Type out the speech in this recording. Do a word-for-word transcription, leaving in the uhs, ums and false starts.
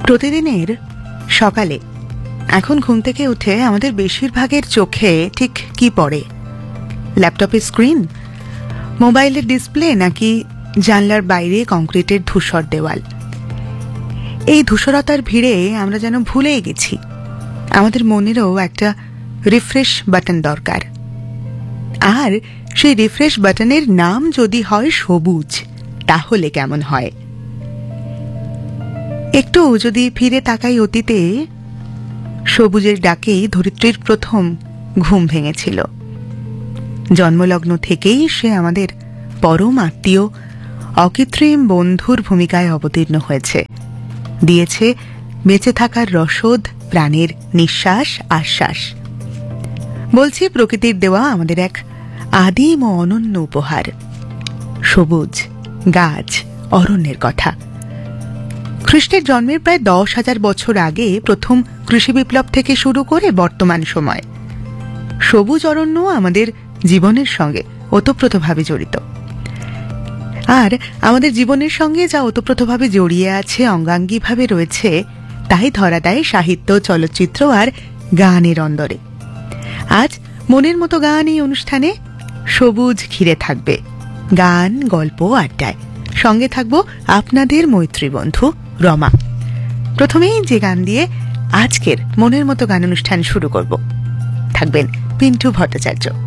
প্রতিদিনের সকালে এখন ঘুম থেকে উঠে আমাদের বেশিরভাগের চোখে ঠিক কি পড়ে? ল্যাপটপের স্ক্রিন, মোবাইলের ডিসপ্লে, নাকি জানলার বাইরে কংক্রিটের ধূসর দেওয়াল? এই ধূসরতার ভিড়ে আমরা যেন ভুলেই গেছি আমাদের মনেরও একটা রিফ্রেশ বাটন দরকার। আর সেই রিফ্রেশ বাটনের নাম যদি হয় সবুজ, তাহলে কেমন হয়? একটু যদি ফিরে তাকাই অতীতে, সবুজের ডাকেই ধরিত্রীর প্রথম ঘুম ভেঙেছিল। জন্মলগ্ন থেকেই সে আমাদের পরম আত্মীয়, অকৃত্রিম বন্ধুর ভূমিকায় অবতীর্ণ হয়েছে, দিয়েছে বেঁচে থাকার রসদ, প্রাণের নিঃশ্বাস, আশ্বাস। বলছি প্রকৃতির দেওয়া আমাদের এক আদিম ও অনন্য উপহার, সবুজ, গাছ, অরণ্যের কথা। খ্রিস্টের জন্মের প্রায় দশ হাজার বছর আগে প্রথম কৃষি বিপ্লব থেকে শুরু করে বর্তমান সময় সবুজ অরণ্য আমাদের জীবনের সঙ্গে ওতপ্রোতভাবে জড়িত। আর আমাদের জীবনের সঙ্গে যা ওতপ্রোতভাবে জড়িয়ে আছে, অঙ্গাঙ্গিভাবে রয়েছে, তাই ধরা দেয় সাহিত্য, চলচ্চিত্র আর গানের অন্দরে। আজ মনের মতো গান এই অনুষ্ঠানে সবুজ ঘিরে থাকবে, গান, গল্প, আড্ডায়। সঙ্গে থাকবো আপনাদের মৈত্রী বন্ধু রমা। প্রথমেই যে গান দিয়ে আজকের মনের মতো গান অনুষ্ঠান শুরু করব, থাকবেন পিন্টু ভট্টাচার্য।